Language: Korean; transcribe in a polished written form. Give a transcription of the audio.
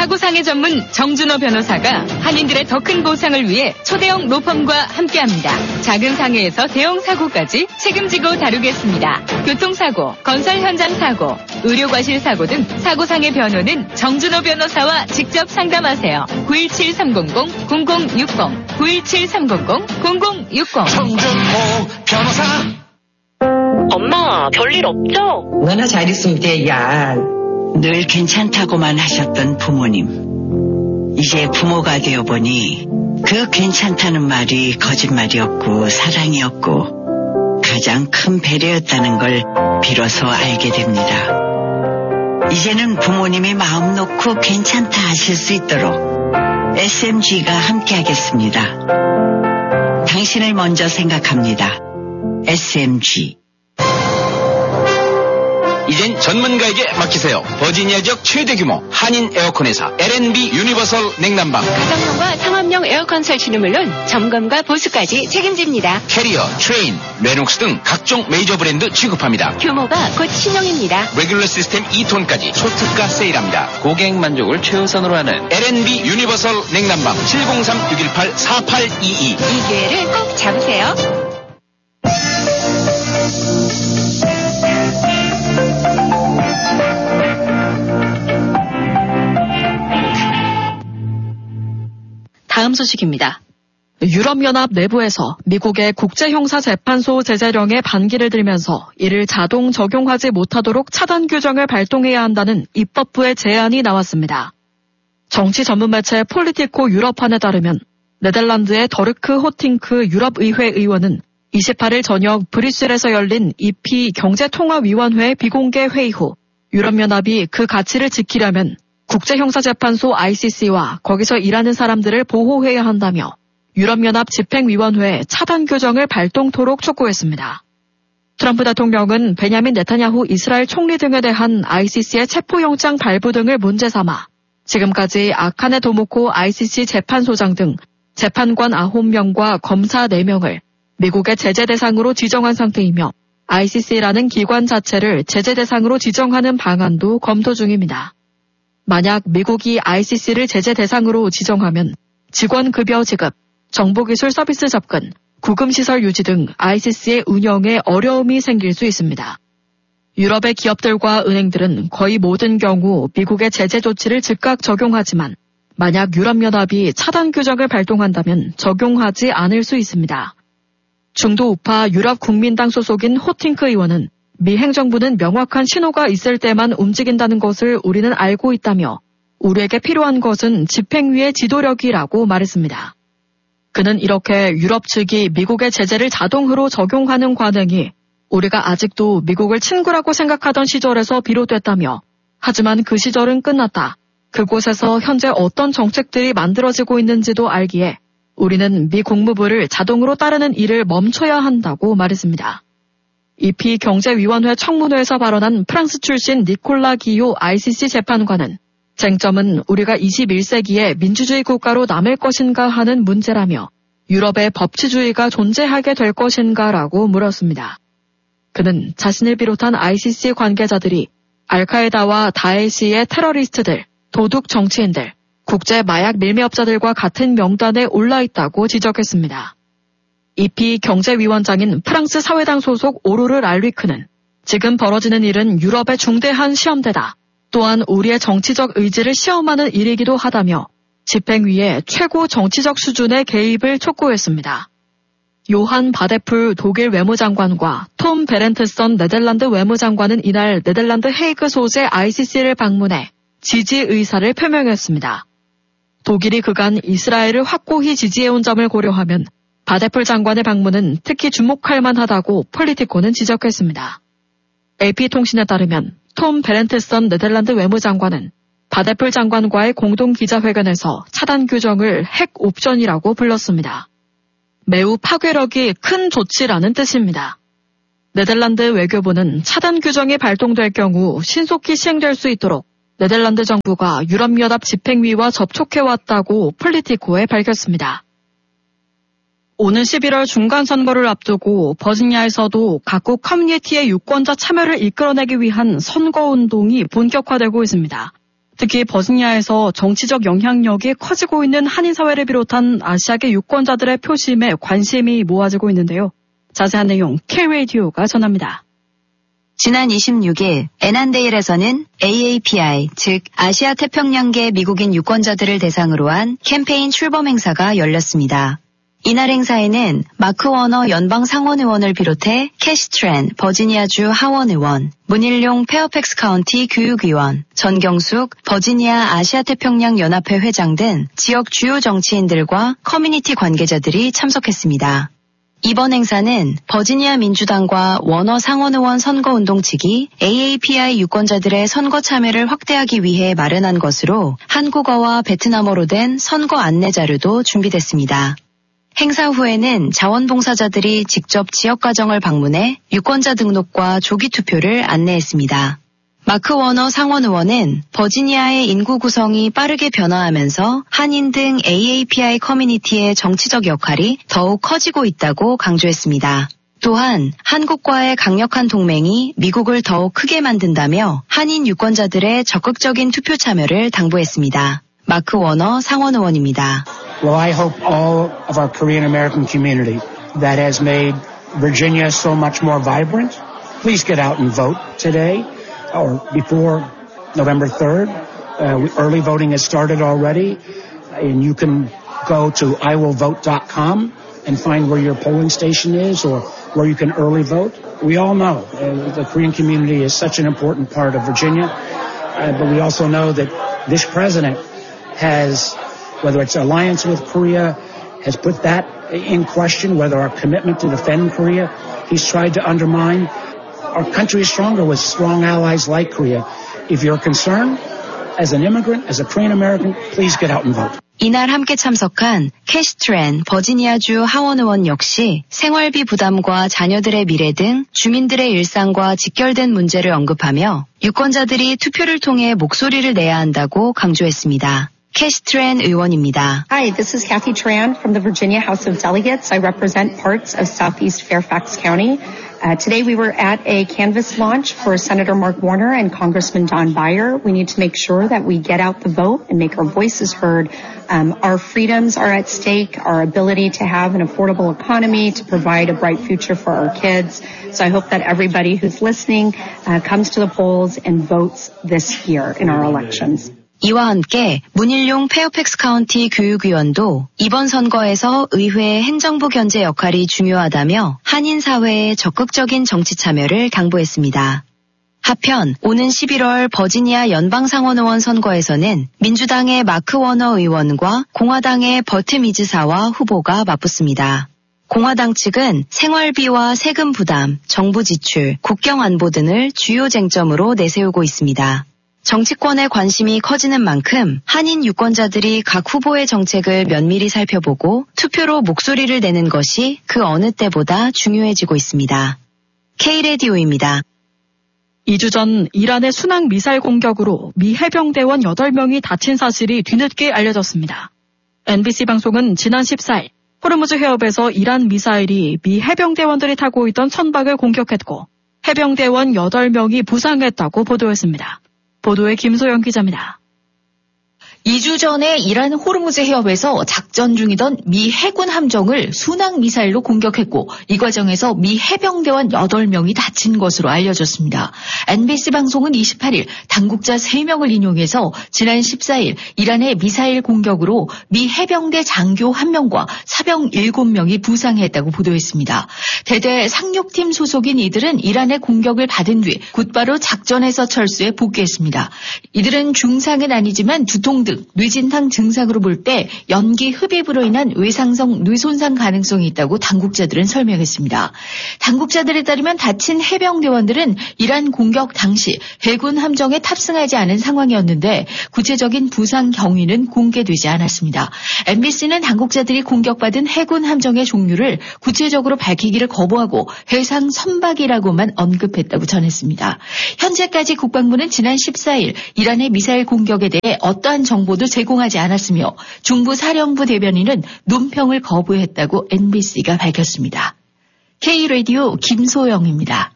사고상해 전문 정준호 변호사가 한인들의 더 큰 보상을 위해 초대형 로펌과 함께합니다. 작은 상해에서 대형 사고까지 책임지고 다루겠습니다. 교통사고, 건설 현장 사고, 의료과실 사고 등 사고상해 변호는 정준호 변호사와 직접 상담하세요. 917-300-0060 917-300-0060 정준호 변호사. 엄마, 별일 없죠? 너나 잘 있으면 돼, 야. 늘 괜찮다고만 하셨던 부모님. 이제 부모가 되어보니 그 괜찮다는 말이 거짓말이었고 사랑이었고 가장 큰 배려였다는 걸 비로소 알게 됩니다. 이제는 부모님이 마음 놓고 괜찮다 하실 수 있도록 SMG가 함께하겠습니다. 당신을 먼저 생각합니다. SMG. 이젠 전문가에게 맡기세요. 버지니아 지역 최대 규모 한인 에어컨 회사 L&B 유니버설 냉난방. 가정용과 상업용 에어컨 설치는 물론 점검과 보수까지 책임집니다. 캐리어, 트레인, 레녹스 등 각종 메이저 브랜드 취급합니다. 규모가 곧 신형입니다. 레귤러 시스템 2톤까지 초특가 세일합니다. 고객 만족을 최우선으로 하는 L&B 유니버설 냉난방 703-618-4822. 이 기회를 꼭 잡으세요. 다음 소식입니다. 유럽연합 내부에서 미국의 국제형사재판소 제재령에 반기를 들면서 이를 자동 적용하지 못하도록 차단 규정을 발동해야 한다는 입법부의 제안이 나왔습니다. 정치 전문 매체 폴리티코 유럽판에 따르면 네덜란드의 더르크 호팅크 유럽의회 의원은 28일 저녁 브뤼셀에서 열린 EP 경제통화위원회 비공개 회의 후 유럽연합이 그 가치를 지키려면 국제형사재판소 ICC와 거기서 일하는 사람들을 보호해야 한다며 유럽연합 집행위원회에 차단 규정을 발동토록 촉구했습니다. 트럼프 대통령은 베냐민 네타냐후 이스라엘 총리 등에 대한 ICC의 체포영장 발부 등을 문제 삼아 지금까지 아카네 도모코 ICC 재판소장 등 재판관 9명과 검사 4명을 미국의 제재 대상으로 지정한 상태이며 ICC라는 기관 자체를 제재 대상으로 지정하는 방안도 검토 중입니다. 만약 미국이 ICC를 제재 대상으로 지정하면 직원급여 지급, 정보기술 서비스 접근, 구금시설 유지 등 ICC의 운영에 어려움이 생길 수 있습니다. 유럽의 기업들과 은행들은 거의 모든 경우 미국의 제재 조치를 즉각 적용하지만 만약 유럽연합이 차단 규정을 발동한다면 적용하지 않을 수 있습니다. 중도 우파 유럽국민당 소속인 호팅크 의원은 미 행정부는 명확한 신호가 있을 때만 움직인다는 것을 우리는 알고 있다며 우리에게 필요한 것은 집행위의 지도력이라고 말했습니다. 그는 이렇게 유럽 측이 미국의 제재를 자동으로 적용하는 관행이 우리가 아직도 미국을 친구라고 생각하던 시절에서 비롯됐다며 하지만 그 시절은 끝났다. 그곳에서 현재 어떤 정책들이 만들어지고 있는지도 알기에 우리는 미 국무부를 자동으로 따르는 일을 멈춰야 한다고 말했습니다. EP 경제위원회 청문회에서 발언한 프랑스 출신 니콜라 기요 ICC 재판관은 쟁점은 우리가 21세기에 민주주의 국가로 남을 것인가 하는 문제라며 유럽의 법치주의가 존재하게 될 것인가라고 물었습니다. 그는 자신을 비롯한 ICC 관계자들이 알카에다와 다에시의 테러리스트들, 도둑 정치인들, 국제 마약 밀매업자들과 같은 명단에 올라 있다고 지적했습니다. EP 경제위원장인 프랑스 사회당 소속 오로르 랄리크는 지금 벌어지는 일은 유럽의 중대한 시험대다. 또한 우리의 정치적 의지를 시험하는 일이기도 하다며 집행위의 최고 정치적 수준의 개입을 촉구했습니다. 요한 바데풀 독일 외무장관과 톰 베렌트선 네덜란드 외무장관은 이날 네덜란드 헤이그 소재 ICC를 방문해 지지 의사를 표명했습니다. 독일이 그간 이스라엘을 확고히 지지해온 점을 고려하면 바데풀 장관의 방문은 특히 주목할 만하다고 폴리티코는 지적했습니다. AP통신에 따르면 톰 베렌트선 네덜란드 외무장관은 바데풀 장관과의 공동 기자회견에서 차단 규정을 핵 옵션이라고 불렀습니다. 매우 파괴력이 큰 조치라는 뜻입니다. 네덜란드 외교부는 차단 규정이 발동될 경우 신속히 시행될 수 있도록 네덜란드 정부가 유럽연합 집행위와 접촉해왔다고 폴리티코에 밝혔습니다. 오는 11월 중간선거를 앞두고 버지니아에서도 각국 커뮤니티의 유권자 참여를 이끌어내기 위한 선거운동이 본격화되고 있습니다. 특히 버지니아에서 정치적 영향력이 커지고 있는 한인사회를 비롯한 아시아계 유권자들의 표심에 관심이 모아지고 있는데요. 자세한 내용 K-라디오가 전합니다. 지난 26일 애난데일에서는 AAPI, 즉 아시아 태평양계 미국인 유권자들을 대상으로 한 캠페인 출범 행사가 열렸습니다. 이날 행사에는 마크 워너 연방 상원 의원을 비롯해 캐시 트렌 버지니아주 하원 의원, 문일용 페어팩스 카운티 교육위원, 전경숙 버지니아 아시아 태평양 연합회 회장 등 지역 주요 정치인들과 커뮤니티 관계자들이 참석했습니다. 이번 행사는 버지니아 민주당과 워너 상원의원 선거운동 측이 AAPI 유권자들의 선거 참여를 확대하기 위해 마련한 것으로 한국어와 베트남어로 된 선거 안내 자료도 준비됐습니다. 행사 후에는 자원봉사자들이 직접 지역가정을 방문해 유권자 등록과 조기 투표를 안내했습니다. 마크 워너 상원 의원은 버지니아의 인구 구성이 빠르게 변화하면서 한인 등 AAPI 커뮤니티의 정치적 역할이 더욱 커지고 있다고 강조했습니다. 또한 한국과의 강력한 동맹이 미국을 더욱 크게 만든다며 한인 유권자들의 적극적인 투표 참여를 당부했습니다. 마크 워너 상원 의원입니다. Well, I hope all of our Korean American community that has made Virginia so much more vibrant, please get out and vote today or before November 3rd. Early voting has started already, and you can go to iwillvote.com and find where your polling station is or where you can early vote. We all know the Korean community is such an important part of Virginia, but we also know that this president has, whether it's alliance with Korea, has put that in question, whether our commitment to defend Korea, he's tried to undermine. Our country is stronger with strong allies like Korea. If you're concerned, as an immigrant, as a Korean American, please get out and vote. 이날 함께 참석한 캐시 트렌 버지니아주 하원 의원 역시 생활비 부담과 자녀들의 미래 등 주민들의 일상과 직결된 문제를 언급하며 유권자들이 투표를 통해 목소리를 내야 한다고 강조했습니다. 캐시 트렌 의원입니다. Hi, this is Kathy Tran from the Virginia House of Delegates. I represent parts of Southeast Fairfax County. Today we were at a canvass launch for Senator Mark Warner and Congressman Don Beyer. We need to make sure that we get out the vote and make our voices heard. Our freedoms are at stake, our ability to have an affordable economy, to provide a bright future for our kids. So I hope that everybody who's listening comes to the polls and votes this year in our elections. 이와 함께 문일용 페어팩스 카운티 교육위원도 이번 선거에서 의회 행정부 견제 역할이 중요하다며 한인 사회의 적극적인 정치 참여를 당부했습니다. 한편 오는 11월 버지니아 연방상원의원 선거에서는 민주당의 마크 워너 의원과 공화당의 버트 미즈사와 후보가 맞붙습니다. 공화당 측은 생활비와 세금 부담, 정부 지출, 국경 안보 등을 주요 쟁점으로 내세우고 있습니다. 정치권의 관심이 커지는 만큼 한인 유권자들이 각 후보의 정책을 면밀히 살펴보고 투표로 목소리를 내는 것이 그 어느 때보다 중요해지고 있습니다. K-라디오입니다. 2주 전 이란의 순항 미사일 공격으로 미 해병대원 8명이 다친 사실이 뒤늦게 알려졌습니다. NBC 방송은 지난 14일 호르무즈 해협에서 이란 미사일이 미 해병대원들이 타고 있던 선박을 공격했고 해병대원 8명이 부상했다고 보도했습니다. 보도에 김소영 기자입니다. 2주 전에 이란 호르무즈 해협에서 작전 중이던 미 해군 함정을 순항 미사일로 공격했고 이 과정에서 미 해병대원 8명이 다친 것으로 알려졌습니다. NBC 방송은 28일 당국자 3명을 인용해서 지난 14일 이란의 미사일 공격으로 미 해병대 장교 1명과 사병 7명이 부상했다고 보도했습니다. 대대 상륙팀 소속인 이들은 이란의 공격을 받은 뒤 곧바로 작전에서 철수해 복귀했습니다. 이들은 중상은 아니지만 두통 등 뇌진탕 증상으로 볼 때 연기 흡입으로 인한 외상성 뇌손상 가능성이 있다고 당국자들은 설명했습니다. 당국자들에 따르면 다친 해병대원들은 이란 공격 당시 해군 함정에 탑승하지 않은 상황이었는데 구체적인 부상 경위는 공개되지 않았습니다. MBC는 당국자들이 공격받은 해군 함정의 종류를 구체적으로 밝히기를 거부하고 해상 선박이라고만 언급했다고 전했습니다. 현재까지 국방부는 지난 14일 이란의 미사일 공격에 대해 어떠한 정보도 제공하지 않았으며 중부사령부 대변인은 논평을 거부했다고 NBC가 밝혔습니다. K-라디오 김소영입니다.